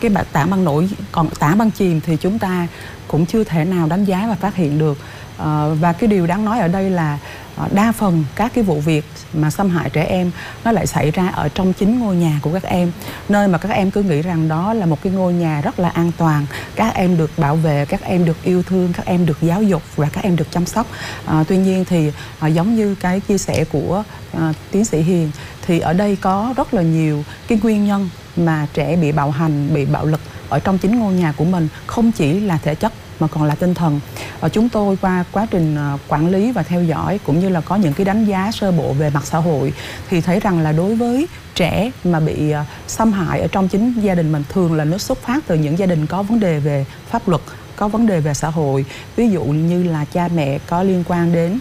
cái tảng băng nổi, còn tảng băng chìm thì chúng ta cũng chưa thể nào đánh giá và phát hiện được. Và cái điều đáng nói ở đây là đa phần các cái vụ việc mà xâm hại trẻ em nó lại xảy ra ở trong chính ngôi nhà của các em, nơi mà các em cứ nghĩ rằng đó là một cái ngôi nhà rất là an toàn, các em được bảo vệ, các em được yêu thương, các em được giáo dục và các em được chăm sóc. Tuy nhiên thì giống như cái chia sẻ của tiến sĩ Hiền, thì ở đây có rất là nhiều cái nguyên nhân mà trẻ bị bạo hành, bị bạo lực ở trong chính ngôi nhà của mình, không chỉ là thể chất mà còn là tinh thần. Chúng tôi qua quá trình quản lý và theo dõi cũng như là có những cái đánh giá sơ bộ về mặt xã hội thì thấy rằng là đối với trẻ mà bị xâm hại ở trong chính gia đình mình, thường là nó xuất phát từ những gia đình có vấn đề về pháp luật, có vấn đề về xã hội, ví dụ như là cha mẹ có liên quan đến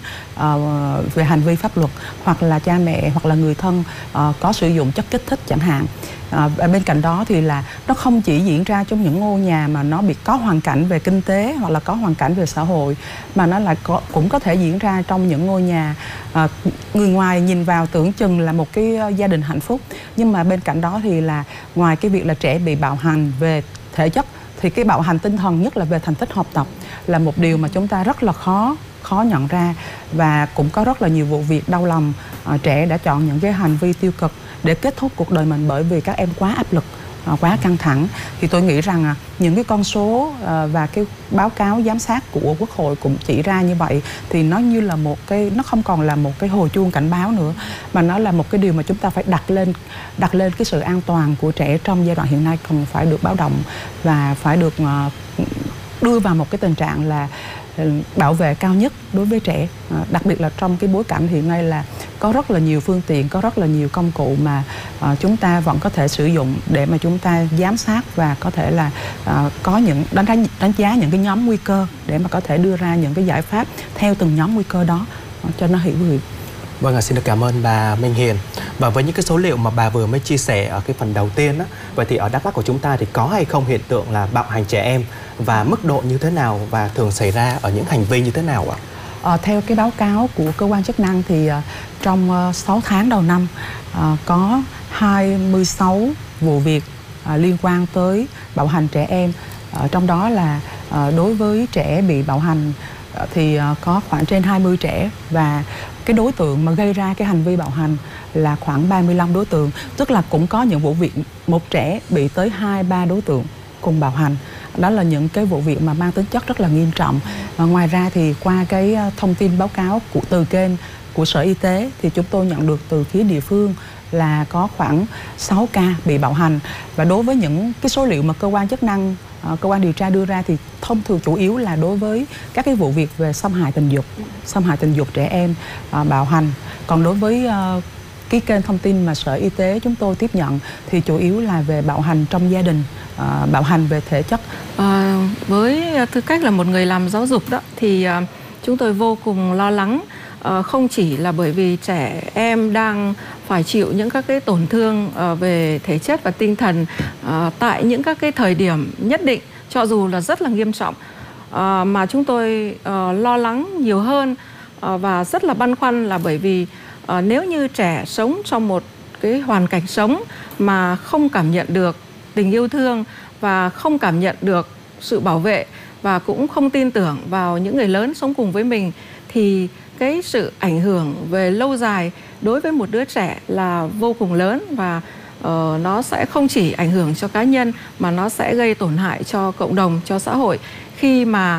về hành vi pháp luật, hoặc là cha mẹ hoặc là người thân có sử dụng chất kích thích chẳng hạn. Bên cạnh đó thì là nó không chỉ diễn ra trong những ngôi nhà mà nó bị có hoàn cảnh về kinh tế hoặc là có hoàn cảnh về xã hội, mà nó là cũng có thể diễn ra trong những ngôi nhà người ngoài nhìn vào tưởng chừng là một cái gia đình hạnh phúc, nhưng mà bên cạnh đó thì là ngoài cái việc là trẻ bị bạo hành về thể chất thì cái bạo hành tinh thần, nhất là về thành tích học tập, là một điều mà chúng ta rất là khó nhận ra. Và cũng có rất là nhiều vụ việc đau lòng, trẻ đã chọn những cái hành vi tiêu cực để kết thúc cuộc đời mình bởi vì các em quá áp lực, quá căng thẳng. Thì tôi nghĩ rằng những cái con số và cái báo cáo giám sát của Quốc hội cũng chỉ ra như vậy, thì nó như là một cái, nó không còn là một cái hồi chuông cảnh báo nữa, mà nó là một cái điều mà chúng ta phải đặt lên cái sự an toàn của trẻ trong giai đoạn hiện nay cần phải được báo động và phải được đưa vào một cái tình trạng là bảo vệ cao nhất đối với trẻ, đặc biệt là trong cái bối cảnh hiện nay là có rất là nhiều phương tiện, có rất là nhiều công cụ mà chúng ta vẫn có thể sử dụng để mà chúng ta giám sát và có thể là có những đánh giá những cái nhóm nguy cơ để mà có thể đưa ra những cái giải pháp theo từng nhóm nguy cơ đó cho nó hữu hiệu. Vâng, xin được cảm ơn bà Minh Hiền. Và với những cái số liệu mà bà vừa mới chia sẻ ở cái phần đầu tiên á, vậy thì ở Đắk Lắk của chúng ta thì có hay không hiện tượng là bạo hành trẻ em, và mức độ như thế nào và thường xảy ra ở những hành vi như thế nào ạ? Theo cái báo cáo của cơ quan chức năng thì trong 6 tháng đầu năm có 26 vụ việc liên quan tới bạo hành trẻ em. Trong đó là đối với trẻ bị bạo hành thì có khoảng trên 20 trẻ, và cái đối tượng mà gây ra cái hành vi bạo hành là khoảng 35 đối tượng. Tức là cũng có những vụ việc một trẻ bị tới 2-3 đối tượng cùng bạo hành. Đó là những cái vụ việc mà mang tính chất rất là nghiêm trọng. Ngoài ra thì qua cái thông tin báo cáo từ kênh của Sở Y tế thì chúng tôi nhận được từ phía địa phương là có khoảng 6 ca bị bạo hành. Và đối với những cái số liệu mà cơ quan chức năng, cơ quan điều tra đưa ra thì thông thường chủ yếu là đối với các cái vụ việc về xâm hại tình dục trẻ em, bạo hành. Còn đối với cái kênh thông tin mà Sở Y tế chúng tôi tiếp nhận thì chủ yếu là về bạo hành trong gia đình, bạo hành về thể chất. Với tư cách là một người làm giáo dục đó thì chúng tôi vô cùng lo lắng, không chỉ là bởi vì trẻ em đang phải chịu những các cái tổn thương về thể chất và tinh thần tại những các cái thời điểm nhất định, cho dù là rất là nghiêm trọng, mà chúng tôi lo lắng nhiều hơn và rất là băn khoăn là bởi vì nếu như trẻ sống trong một cái hoàn cảnh sống mà không cảm nhận được tình yêu thương và không cảm nhận được sự bảo vệ và cũng không tin tưởng vào những người lớn sống cùng với mình, thì cái sự ảnh hưởng về lâu dài đối với một đứa trẻ là vô cùng lớn, và nó sẽ không chỉ ảnh hưởng cho cá nhân mà nó sẽ gây tổn hại cho cộng đồng, cho xã hội. Khi mà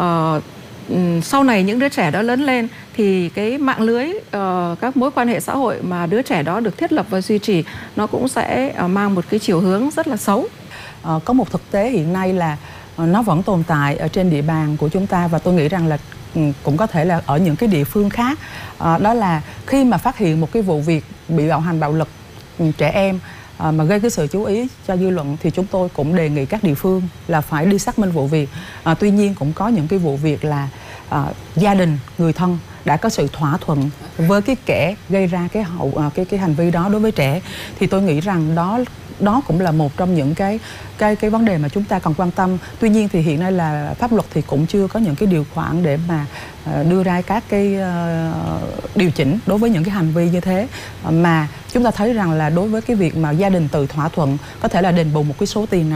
sau này những đứa trẻ đó lớn lên thì cái mạng lưới các mối quan hệ xã hội mà đứa trẻ đó được thiết lập và duy trì nó cũng sẽ mang một cái chiều hướng rất là xấu. Có một thực tế hiện nay là nó vẫn tồn tại ở trên địa bàn của chúng ta, và tôi nghĩ rằng là cũng có thể là ở những cái địa phương khác. Đó là khi mà phát hiện một cái vụ việc bị bạo hành bạo lực trẻ em mà gây cái sự chú ý cho dư luận thì chúng tôi cũng đề nghị các địa phương là phải đi xác minh vụ việc. Tuy nhiên cũng có những cái vụ việc là gia đình, người thân đã có sự thỏa thuận với cái kẻ gây ra cái hành vi đó đối với trẻ, thì tôi nghĩ rằng đó cũng là một trong những cái vấn đề mà chúng ta cần quan tâm. Tuy nhiên thì hiện nay là pháp luật thì cũng chưa có những cái điều khoản để mà đưa ra các cái điều chỉnh đối với những cái hành vi như thế, mà chúng ta thấy rằng là đối với cái việc mà gia đình tự thỏa thuận có thể là đền bù một cái số tiền nào